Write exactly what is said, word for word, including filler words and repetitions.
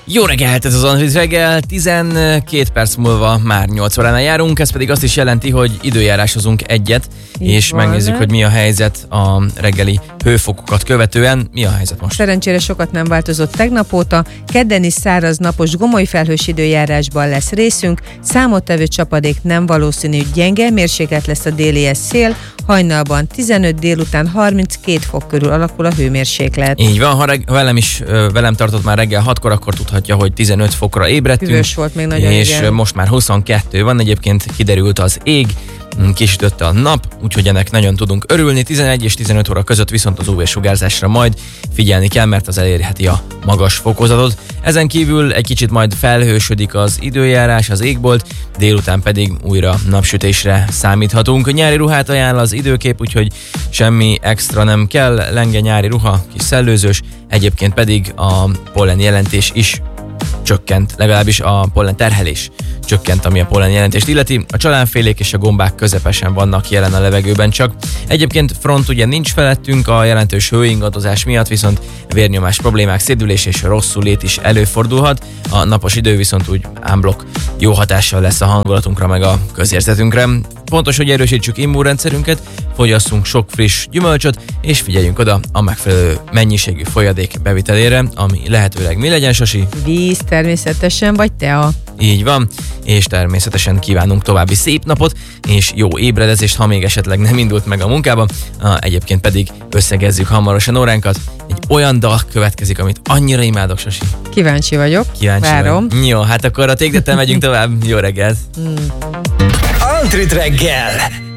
Jó reggelt, ez az Andris reggel, tizenkét perc múlva már nyolc óránál járunk, ez pedig azt is jelenti, hogy időjárásozunk egyet, Így és van. megnézzük, hogy mi a helyzet a reggeli hőfokokat követően. Mi a helyzet most? Szerencsére sokat nem változott tegnap óta, kedden is száraz, napos, gomoly felhős időjárásban lesz részünk, számottevő csapadék nem valószínű, gyenge, mérséklet lesz a délies szél, hajnalban tizenöt, délután harminckét fok körül alakul a hőmérséklet. Így van, ha reg- velem is velem tartott már reggel hatkor, akkor tudhatja, hogy tizenöt fokra ébredtünk. Hűvös volt még nagyon, És igen. most már huszonkettő van, egyébként kiderült az ég, kisütötte a nap, úgyhogy ennek nagyon tudunk örülni. tizenegy és tizenöt óra között viszont az ú vé-sugárzásra majd figyelni kell, mert az elérheti a magas fokozatot. Ezen kívül egy kicsit majd felhősödik az időjárás, az égbolt, délután pedig újra napsütésre számíthatunk. Nyári ruhát ajánl az időkép, úgyhogy semmi extra nem kell, lenge nyári ruha, kis szellőzős, egyébként pedig a pollen jelentés is csökkent, legalábbis a pollen terhelés csökkent, ami a pollen jelentést illeti. A csalánfélék és a gombák közepesen vannak jelen a levegőben csak. Egyébként front ugye nincs felettünk, a jelentős hőingadozás miatt viszont vérnyomás problémák, szédülés és rosszul lét is előfordulhat. A napos idő viszont úgy unblock jó hatással lesz a hangulatunkra meg a közérzetünkre. Fontos, hogy erősítsük immunrendszerünket, fogyasszunk sok friss gyümölcsöt, és figyeljünk oda a megfelelő mennyiségű folyadék bevitelére, ami lehetőleg mi legyen, Sasi? Víz természetesen, vagy tea. Így van, és természetesen kívánunk további szép napot, és jó ébredezést, ha még esetleg nem indult meg a munkába. Egyébként pedig összegezzük hamarosan óránkat. Egy olyan dal következik, amit annyira imádok, Sasi. Kíváncsi vagyok, Kíváncsi várom. Vagy. Jó, hát akkor a tégedettel megyünk tovább. Jó reggelt! Mm. Andris reggel!